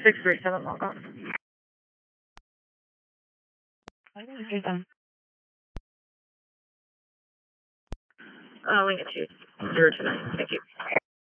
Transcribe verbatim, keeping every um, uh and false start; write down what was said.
six three seven log on. Here's them. Uh, Lincoln two zero two nine. Thank you.